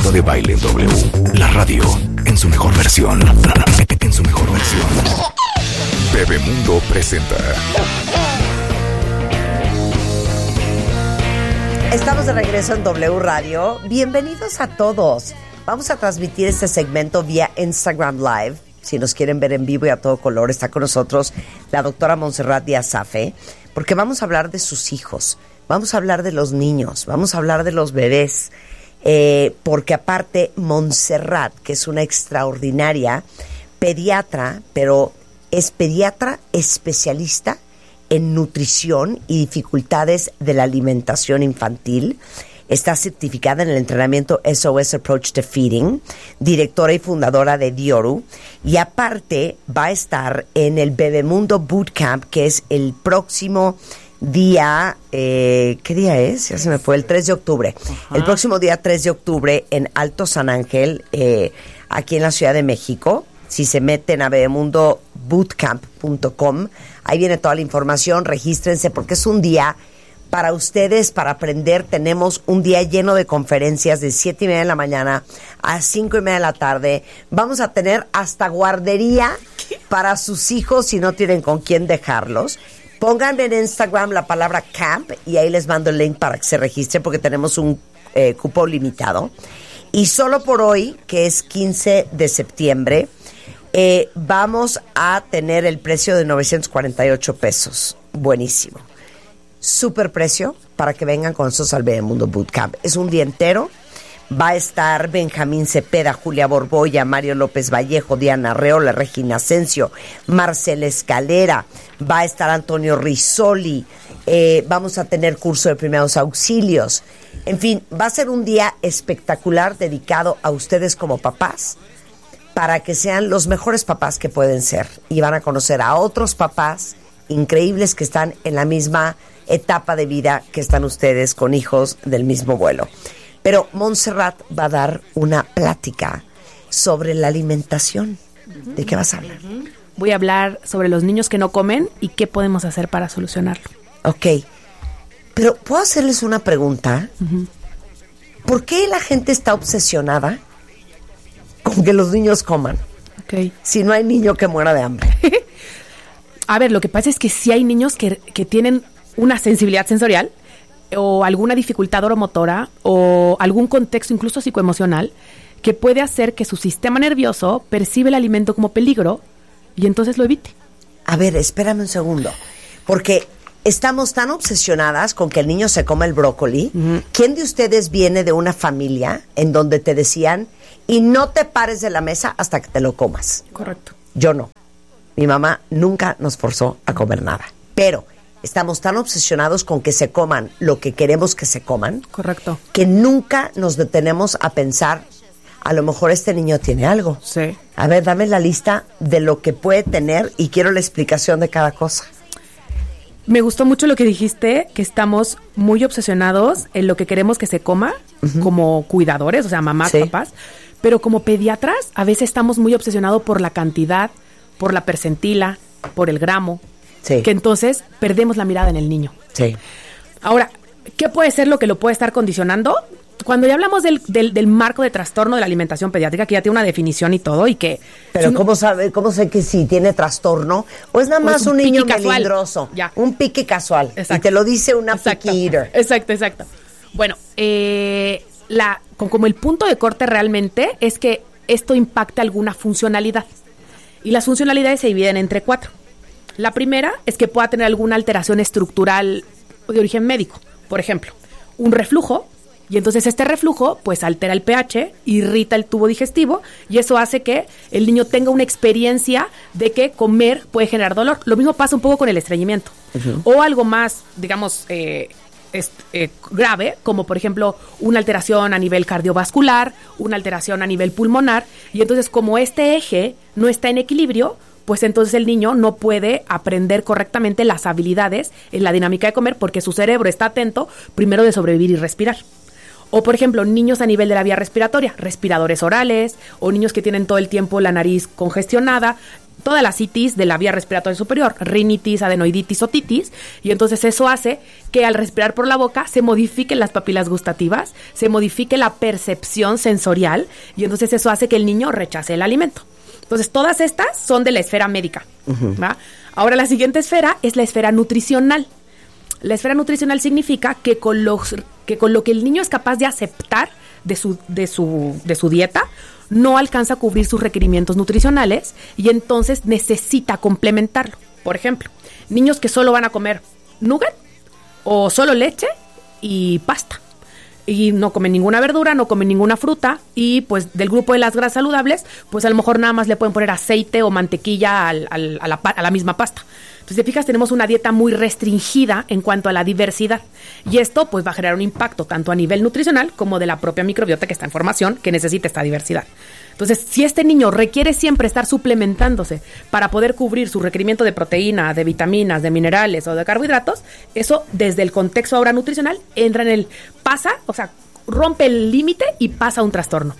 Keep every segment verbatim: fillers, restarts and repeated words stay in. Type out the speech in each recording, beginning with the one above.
Marta de Baile en W. La radio en su mejor versión. En su mejor versión. Bebemundo presenta. Estamos de regreso en W Radio. Bienvenidos a todos. Vamos a transmitir este segmento vía Instagram Live. Si nos quieren ver en vivo y a todo color, está con nosotros la doctora Montserrat Díaz-Safe, porque vamos a hablar de sus hijos, vamos a hablar de los niños, vamos a hablar de los bebés, eh, porque aparte Montserrat, que es una extraordinaria pediatra, pero es pediatra especialista en nutrición y dificultades de la alimentación infantil. Está certificada en el entrenamiento S O S Approach to Feeding, directora y fundadora de Dioru, y aparte va a estar en el Bebemundo Bootcamp, que es el próximo día, eh, ¿qué día es? Ya se me fue, el tres de octubre. Ajá. El próximo día tres de octubre en Alto San Ángel, eh, aquí en la Ciudad de México. Si se meten a bebemundo bootcamp punto com, ahí viene toda la información, regístrense porque es un día para ustedes, para aprender. Tenemos un día lleno de conferencias de siete y media de la mañana a cinco y media de la tarde. Vamos a tener hasta guardería para sus hijos si no tienen con quién dejarlos. Pónganme en Instagram la palabra camp y ahí les mando el link para que se registren porque tenemos un eh, cupo limitado. Y solo por hoy, que es quince de septiembre, eh, vamos a tener el precio de novecientos cuarenta y ocho pesos. Buenísimo. Super precio para que vengan con nosotros al Bebemundo Bootcamp. Es un día entero. Va a estar Benjamín Cepeda, Julia Borboya, Mario López Vallejo, Diana Reola, Regina Asensio, Marcela Escalera. Va a estar Antonio Rizzoli. Eh, vamos a tener curso de primeros auxilios. En fin, va a ser un día espectacular dedicado a ustedes como papás para que sean los mejores papás que pueden ser. Y van a conocer a otros papás increíbles que están en la misma etapa de vida que están ustedes con hijos del mismo vuelo. Pero Montserrat va a dar una plática sobre la alimentación. ¿De qué vas a hablar? Voy a hablar sobre los niños que no comen y qué podemos hacer para solucionarlo. Ok, pero ¿puedo hacerles una pregunta? Uh-huh. ¿Por qué la gente está obsesionada con que los niños coman? Okay. Si no hay niño que muera de hambre. A ver, lo que pasa es que sí hay niños que, que tienen una sensibilidad sensorial o alguna dificultad oromotora o algún contexto incluso psicoemocional que puede hacer que su sistema nervioso percibe el alimento como peligro y entonces lo evite. A ver, espérame un segundo, porque estamos tan obsesionadas con que el niño se coma el brócoli. Uh-huh. ¿Quién de ustedes viene de una familia en donde te decían y no te pares de la mesa hasta que te lo comas? Correcto. Yo no. Mi mamá nunca nos forzó a comer nada, pero estamos tan obsesionados con que se coman lo que queremos que se coman. Correcto. Que nunca nos detenemos a pensar, a lo mejor este niño tiene algo. Sí. A ver, dame la lista de lo que puede tener y quiero la explicación de cada cosa. Me gustó mucho lo que dijiste, que estamos muy obsesionados en lo que queremos que se coma, uh-huh, como cuidadores, o sea, mamás, sí, papás, pero como pediatras a veces estamos muy obsesionados por la cantidad, por la percentila, por el gramo. Sí. Que entonces perdemos la mirada en el niño. Sí. Ahora, ¿qué puede ser lo que lo puede estar condicionando? Cuando ya hablamos del, del, del marco de trastorno de la alimentación pediátrica, que ya tiene una definición y todo, y que... Pero si ¿cómo sabe, cómo sé que si tiene trastorno? ¿O es nada más un, un niño melindroso? Ya. Un pique casual. Exacto. Y te lo dice una exacto. picky eater. Exacto, exacto. Bueno, eh, la, como el punto de corte realmente es que esto impacta alguna funcionalidad. Y las funcionalidades se dividen entre cuatro. La primera es que pueda tener alguna alteración estructural de origen médico. Por ejemplo, un reflujo, y entonces este reflujo pues altera el pH, irrita el tubo digestivo, y eso hace que el niño tenga una experiencia de que comer puede generar dolor. Lo mismo pasa un poco con el estreñimiento. Uh-huh. O algo más, digamos, eh, es, eh, grave, como por ejemplo una alteración a nivel cardiovascular, una alteración a nivel pulmonar, y entonces como este eje no está en equilibrio, pues entonces el niño no puede aprender correctamente las habilidades en la dinámica de comer porque su cerebro está atento primero de sobrevivir y respirar. O, por ejemplo, niños a nivel de la vía respiratoria, respiradores orales, o niños que tienen todo el tiempo la nariz congestionada, todas las itis de la vía respiratoria superior, rinitis, adenoiditis, otitis, y entonces eso hace que al respirar por la boca se modifiquen las papilas gustativas, se modifique la percepción sensorial, y entonces eso hace que el niño rechace el alimento. Entonces, todas estas son de la esfera médica, uh-huh. ¿va? Ahora, la siguiente esfera es la esfera nutricional. La esfera nutricional significa que con, los, que con lo que el niño es capaz de aceptar de su, de su, de su dieta, no alcanza a cubrir sus requerimientos nutricionales y entonces necesita complementarlo. Por ejemplo, niños que solo van a comer nugget o solo leche y pasta. Y no comen ninguna verdura, no comen ninguna fruta y pues del grupo de las grasas saludables, pues a lo mejor nada más le pueden poner aceite o mantequilla al, al, a, la, a la misma pasta. Entonces, si te fijas, tenemos una dieta muy restringida en cuanto a la diversidad. Y esto pues va a generar un impacto tanto a nivel nutricional como de la propia microbiota que está en formación, que necesita esta diversidad. Entonces, si este niño requiere siempre estar suplementándose para poder cubrir su requerimiento de proteína, de vitaminas, de minerales o de carbohidratos, eso desde el contexto ahora nutricional entra en el pasa, o sea, rompe el límite y pasa a un trastorno.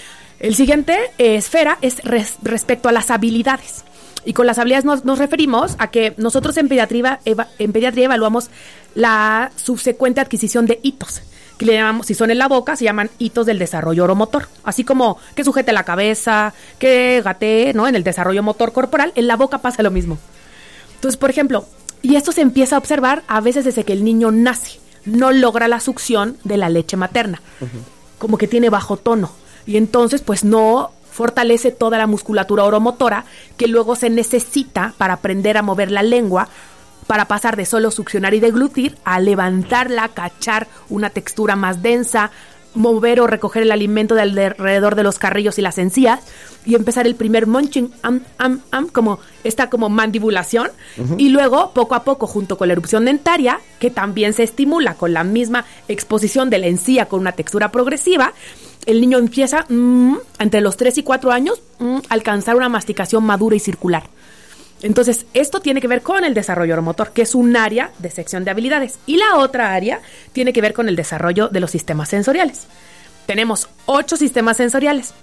El siguiente eh, esfera es res, respecto a las habilidades. Y con las habilidades nos, nos referimos a que nosotros en pediatría, eva, en pediatría evaluamos la subsecuente adquisición de hitos, que le llamamos, si son en la boca, se llaman hitos del desarrollo oromotor. Así como que sujete la cabeza, que gatee, ¿no? En el desarrollo motor corporal, en la boca pasa lo mismo. Entonces, por ejemplo, y esto se empieza a observar a veces desde que el niño nace, no logra la succión de la leche materna, uh-huh. como que tiene bajo tono, y entonces pues no fortalece toda la musculatura oromotora que luego se necesita para aprender a mover la lengua, para pasar de solo succionar y deglutir a levantarla, cachar una textura más densa, mover o recoger el alimento de alrededor de los carrillos y las encías y empezar el primer munching, am, am, am, como esta como mandibulación, uh-huh. y luego poco a poco junto con la erupción dentaria, que también se estimula con la misma exposición de la encía con una textura progresiva, el niño empieza mmm, entre los tres y cuatro años mmm, alcanzar una masticación madura y circular. Entonces, esto tiene que ver con el desarrollo oromotor, que es un área de sección de habilidades. Y la otra área tiene que ver con el desarrollo de los sistemas sensoriales. Tenemos ocho sistemas sensoriales: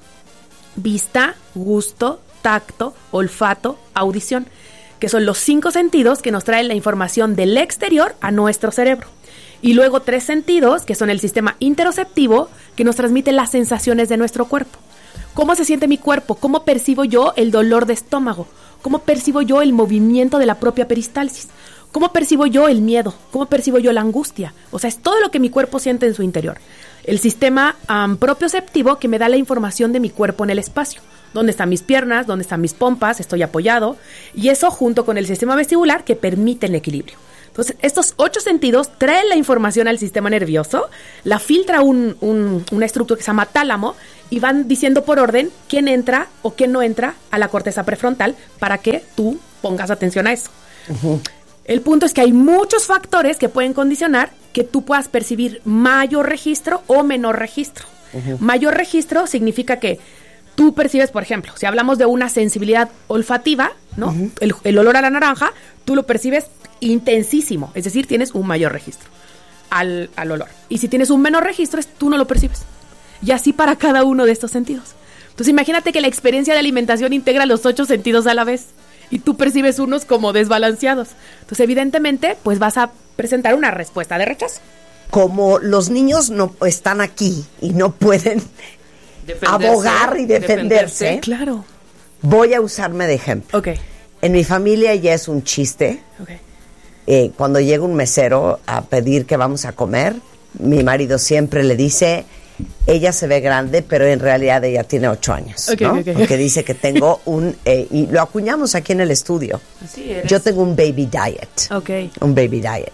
vista, gusto, tacto, olfato, audición, que son los cinco sentidos que nos traen la información del exterior a nuestro cerebro. Y luego tres sentidos, que son el sistema interoceptivo, que nos transmite las sensaciones de nuestro cuerpo. ¿Cómo se siente mi cuerpo? ¿Cómo percibo yo el dolor de estómago? ¿Cómo percibo yo el movimiento de la propia peristalsis? ¿Cómo percibo yo el miedo? ¿Cómo percibo yo la angustia? O sea, es todo lo que mi cuerpo siente en su interior. El sistema um, propioceptivo, que me da la información de mi cuerpo en el espacio. ¿Dónde están mis piernas? ¿Dónde están mis pompas? ¿Estoy apoyado? Y eso junto con el sistema vestibular, que permite el equilibrio. Entonces, estos ocho sentidos traen la información al sistema nervioso, la filtra un, un, una estructura que se llama tálamo y van diciendo por orden quién entra o quién no entra a la corteza prefrontal para que tú pongas atención a eso. Uh-huh. El punto es que hay muchos factores que pueden condicionar que tú puedas percibir mayor registro o menor registro. Uh-huh. Mayor registro significa que tú percibes, por ejemplo, si hablamos de una sensibilidad olfativa, ¿no? Uh-huh. El, el olor a la naranja, tú lo percibes intensísimo, es decir, tienes un mayor registro al, al olor. Y si tienes un menor registro, es, tú no lo percibes. Y así para cada uno de estos sentidos. Entonces imagínate que la experiencia de alimentación integra los ocho sentidos a la vez y tú percibes unos como desbalanceados. Entonces evidentemente pues vas a presentar una respuesta de rechazo. Como los niños no están aquí y no pueden defenderse, abogar y defenderse, defenderse, claro, voy a usarme de ejemplo. Okay. En mi familia ya es un chiste. Okay. Eh, cuando llega un mesero a pedir que vamos a comer, mi marido siempre le dice, ella se ve grande, pero en realidad ella tiene ocho años, okay, ¿no? Okay. Porque dice que tengo un, eh, y lo acuñamos aquí en el estudio. Sí, eres. Yo tengo un baby diet. Okay. Un baby diet.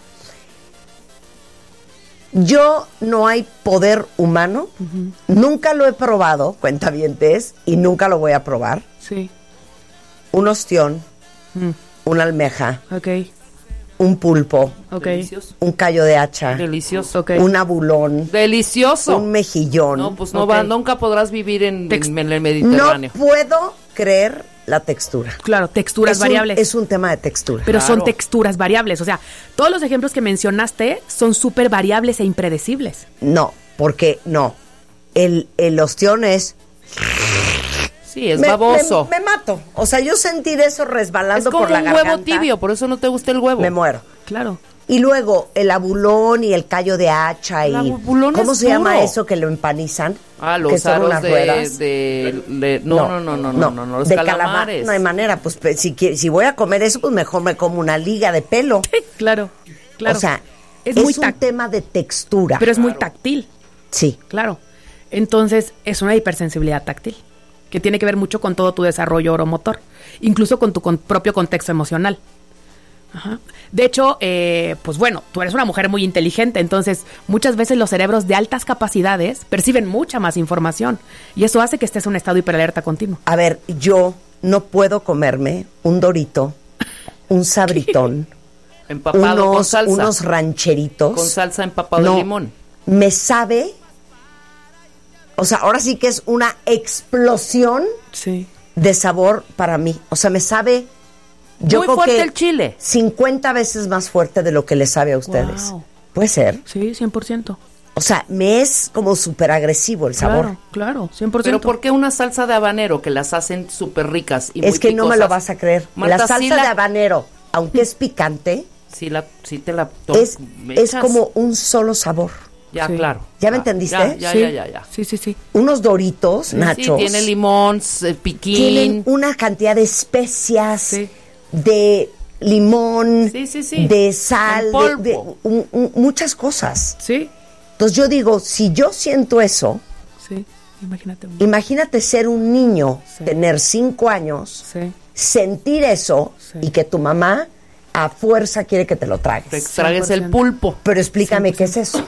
Yo no hay poder humano, uh-huh. nunca lo he probado, cuentavientes, y nunca lo voy a probar. Sí. Un ostión, mm. una almeja, okay. un pulpo, okay. un callo de hacha, delicioso, okay. un abulón, delicioso, un mejillón. No, pues no okay. va, nunca podrás vivir en, Tex- en el Mediterráneo. No puedo creer la textura. Claro, texturas es variables. Un, es un tema de textura. Pero claro. son texturas variables. O sea, todos los ejemplos que mencionaste son súper variables e impredecibles. No, porque no. El, el ostión es... Sí, Sí, es me, baboso. Me, me mato. O sea, yo sentir eso resbalando es como por la un garganta. huevo tibio, por eso no te gusta el huevo. Me muero. Claro. Y luego el abulón y el callo de hacha El y abulón ¿cómo es se llama duro. eso que lo empanizan? Ah, los que son aros unas de, ruedas. de, de- no, no, no, no, no, no, no, los de calamares. calamar, no hay manera, pues pe- si qui- si voy a comer eso, pues mejor me como una liga de pelo. Claro, claro. O sea, es, es, muy un tac- tema de textura. pero es muy táctil, Sí. claro. Entonces, es una hipersensibilidad táctil, que tiene que ver mucho con todo tu desarrollo oromotor, incluso con tu con- propio contexto emocional. Ajá. De hecho, eh, pues bueno, tú eres una mujer muy inteligente, entonces muchas veces los cerebros de altas capacidades perciben mucha más información y eso hace que estés en un estado hiperalerta continuo. A ver, yo no puedo comerme un dorito, un sabritón, Empapado con unos, salsa. unos rancheritos. Con salsa empapado No, de limón. Me sabe, o sea, ahora sí que es una explosión Sí. de sabor para mí. O sea, me sabe, yo Muy creo fuerte que el chile. cincuenta veces más fuerte de lo que les sabe a ustedes. Wow. Puede ser. Sí, cien por ciento. O sea, me es como súper agresivo el sabor. Claro, claro, cien por ciento. Pero ¿por qué una salsa de habanero que las hacen súper ricas y muy Es que no me lo picosas? vas a creer. Marta, la salsa sí la- de habanero, aunque es picante, Sí, la, sí te la to- es, me es echas. como un solo sabor. Ya, Sí. claro. ¿Ya me entendiste? Ya, ya, Sí. ya, ya, ya. Sí, sí, sí. Unos doritos, nachos. Sí, tiene limón, s- piquín. Tienen una cantidad de especias, Sí. de limón, Sí, sí, sí. de sal, En de, polvo. de un- un- muchas cosas. Sí, Entonces yo digo, si yo siento eso, sí. Imagínate. un- imagínate ser un niño, Sí. tener cinco años, Sí. sentir eso Sí. y que tu mamá a fuerza quiere que te lo Te tragues. extragues el cien por ciento. pulpo. Pero explícame qué es eso.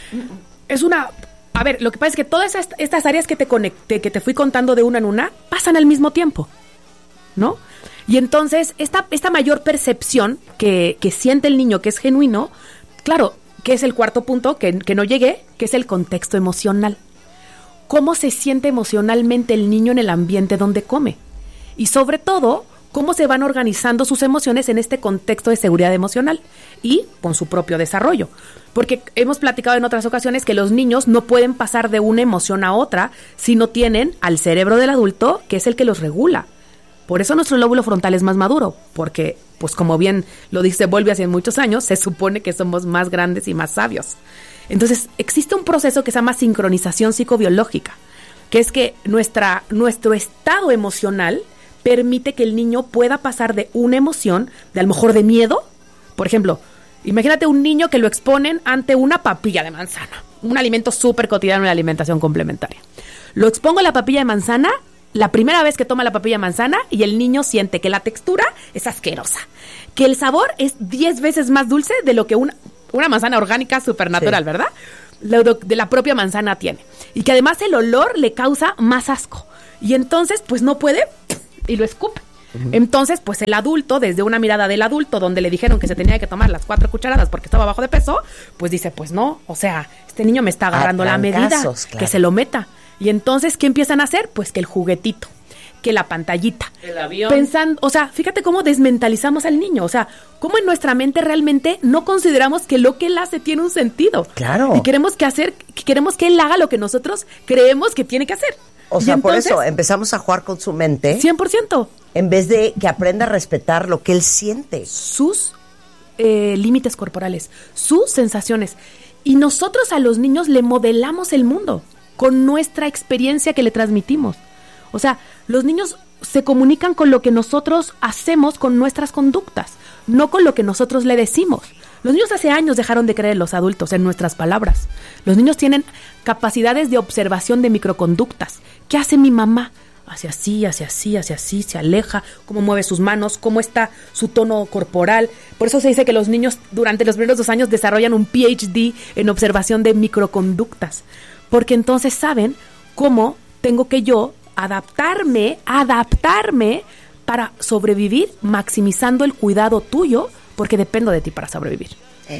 Es una... A ver, lo que pasa es que todas estas, estas áreas que te conecté, que te fui contando de una en una, pasan al mismo tiempo, ¿no? Y entonces, esta, esta mayor percepción que, que siente el niño, que es genuino, claro, que es el cuarto punto, que, que no llegué, que es el contexto emocional. ¿Cómo se siente emocionalmente el niño en el ambiente donde come? Y sobre todo, cómo se van organizando sus emociones en este contexto de seguridad emocional y con su propio desarrollo. Porque hemos platicado en otras ocasiones que los niños no pueden pasar de una emoción a otra si no tienen al cerebro del adulto, que es el que los regula. Por eso nuestro lóbulo frontal es más maduro, porque, pues como bien lo dice Bowlby hace muchos años, se supone que somos más grandes y más sabios. Entonces, existe un proceso que se llama sincronización psicobiológica, que es que nuestra, nuestro estado emocional permite que el niño pueda pasar de una emoción, de a lo mejor de miedo. Por ejemplo, imagínate un niño que lo exponen ante una papilla de manzana, un alimento súper cotidiano en la alimentación complementaria. Lo expongo a la papilla de manzana la primera vez que toma la papilla de manzana y el niño siente que la textura es asquerosa, que el sabor es diez veces más dulce de lo que una, una manzana orgánica supernatural, Sí. ¿verdad? Lo de la propia manzana tiene. Y que además el olor le causa más asco. Y entonces, pues no puede y lo escupe. Uh-huh. Entonces, pues el adulto, desde una mirada del adulto, donde le dijeron que se tenía que tomar las cuatro cucharadas porque estaba bajo de peso, pues dice, pues no, o sea, este niño me está agarrando la medida, Claro. que se lo meta. Y entonces, ¿qué empiezan a hacer? Pues que el juguetito, que la pantallita. El avión. Pensando, o sea, fíjate cómo desmentalizamos al niño, o sea, cómo en nuestra mente realmente no consideramos que lo que él hace tiene un sentido. Claro. Y queremos que hacer, que queremos que él haga lo que nosotros creemos que tiene que hacer. O Y sea, por entonces, eso empezamos a jugar con su mente cien por ciento. en vez de que aprenda a respetar lo que él siente. Sus eh, límites corporales, sus sensaciones. Y nosotros a los niños le modelamos el mundo con nuestra experiencia que le transmitimos. O sea, los niños se comunican con lo que nosotros hacemos con nuestras conductas, no con lo que nosotros le decimos. Los niños hace años dejaron de creer en los adultos, en nuestras palabras. Los niños tienen capacidades de observación de microconductas. ¿Qué hace mi mamá? Hace así, hace así, hace así, se aleja, cómo mueve sus manos, cómo está su tono corporal. Por eso se dice que los niños durante los primeros dos años desarrollan un P H D en observación de microconductas. Porque entonces saben cómo tengo que yo adaptarme, adaptarme para sobrevivir, maximizando el cuidado tuyo, porque dependo de ti para sobrevivir.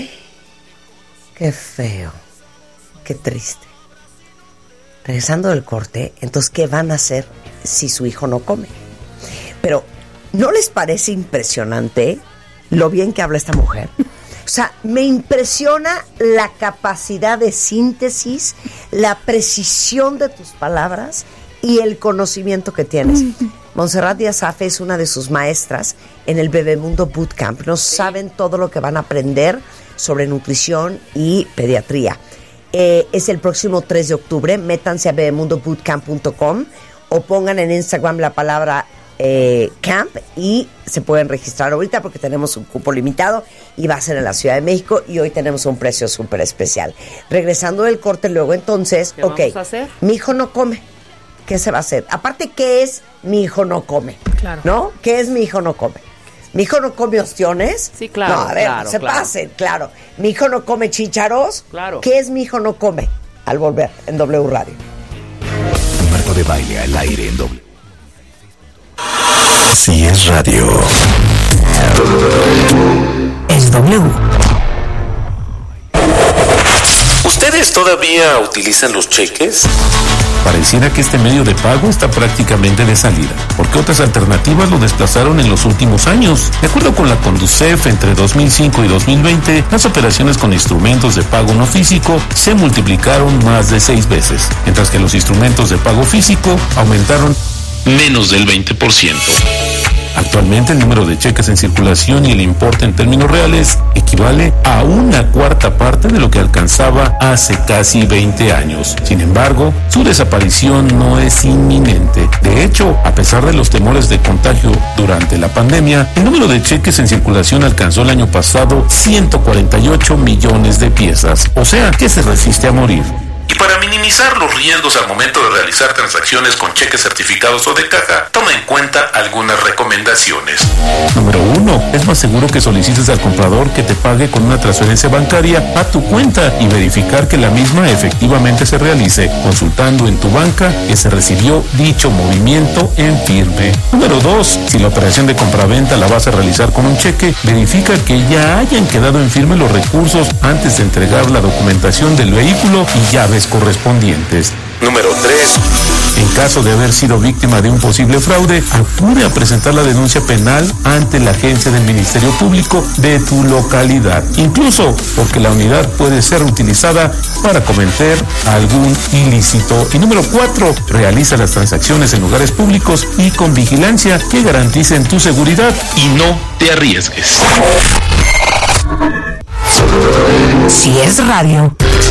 Qué feo, qué triste. Regresando del corte, entonces, ¿qué van a hacer si su hijo no come? Pero, ¿no les parece impresionante lo bien que habla esta mujer? O sea, me impresiona la capacidad de síntesis, la precisión de tus palabras y el conocimiento que tienes. Montserrat Díaz Afe es una de sus maestras en el Bebemundo Bootcamp. No saben todo lo que van a aprender sobre nutrición y pediatría. Eh, es el próximo tres de octubre. Métanse a bebemundo bootcamp punto com o pongan en Instagram la palabra eh, camp y se pueden registrar ahorita porque tenemos un cupo limitado y va a ser en la Ciudad de México y hoy tenemos un precio súper especial. Regresando del corte luego, entonces, ¿qué ok, vamos a hacer? Mi hijo no come. ¿Qué se va a hacer? Aparte, ¿qué es mi hijo no come? Claro. ¿No? ¿Qué es mi hijo no come? ¿Mi hijo no come ostiones? Sí, claro, No, a ver, claro, se claro. pasen, claro. ¿Mi hijo no come chícharos? Claro. ¿Qué es mi hijo no come? Al volver, en W Radio. Marco de Baile al aire en doble. Si es radio. Es W. ¿Ustedes todavía utilizan los cheques? Pareciera que este medio de pago está prácticamente de salida, porque otras alternativas lo desplazaron en los últimos años. De acuerdo con la Conducef, entre dos mil cinco y dos mil veinte, las operaciones con instrumentos de pago no físico se multiplicaron más de seis veces, mientras que los instrumentos de pago físico aumentaron menos del veinte por ciento. Actualmente el número de cheques en circulación y el importe en términos reales equivale a una cuarta parte de lo que alcanzaba hace casi veinte años. Sin embargo, su desaparición no es inminente. De hecho, a pesar de los temores de contagio durante la pandemia, el número de cheques en circulación alcanzó el año pasado ciento cuarenta y ocho millones de piezas, o sea que se resiste a morir. Y para minimizar los riesgos al momento de realizar transacciones con cheques certificados o de caja, toma en cuenta algunas recomendaciones. Número uno, es más seguro que solicites al comprador que te pague con una transferencia bancaria a tu cuenta y verificar que la misma efectivamente se realice, consultando en tu banca que se recibió dicho movimiento en firme. Número dos, si la operación de compraventa la vas a realizar con un cheque, verifica que ya hayan quedado en firme los recursos antes de entregar la documentación del vehículo y llaves correspondientes. Número tres. En caso de haber sido víctima de un posible fraude, acude a presentar la denuncia penal ante la agencia del Ministerio Público de tu localidad, incluso porque la unidad puede ser utilizada para cometer algún ilícito. Y número cuatro, realiza las transacciones en lugares públicos y con vigilancia que garanticen tu seguridad y no te arriesgues. Si es radio.